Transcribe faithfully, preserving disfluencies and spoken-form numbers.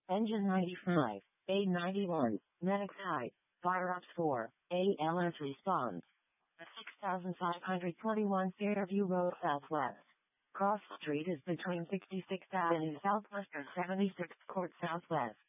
Engine ninety-five, A ninety-one, Medics High, Fire Ops four, A L S response. six thousand five hundred twenty-one Fairview Road Southwest. Cross Street is between sixty-sixth Avenue Southwest and seventy-sixth Court Southwest.